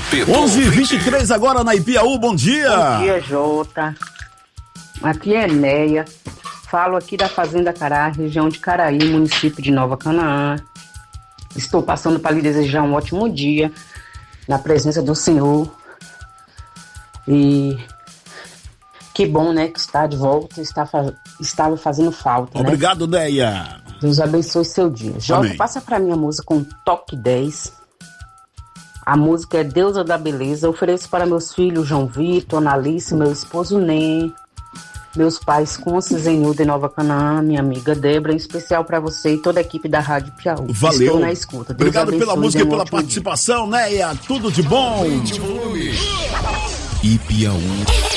Tapetão 11h23 agora na Ipiaú, bom dia. Bom dia, Jota. Aqui é Neia. Falo aqui da Fazenda Cará, região de Caraí, município de Nova Canaã. Estou passando para lhe desejar um ótimo dia na presença do Senhor. E que bom, né, que está de volta, estava fazendo falta, Obrigado, né? Neia. Deus abençoe seu dia. Jota, Amém. passa para mim a música com toque 10. A música é Deusa da Beleza. Eu ofereço para meus filhos João Vitor, Analice, meu esposo Ney, meus pais Conce, Zenilda e Nova Canaã, minha amiga Débora, em especial para você e toda a equipe da Rádio Piauí. Valeu. Estou na escuta. Deus Obrigado pela abençoe, música e dê um pela ótimo participação, Neia. Tudo de bom. Ipiaú.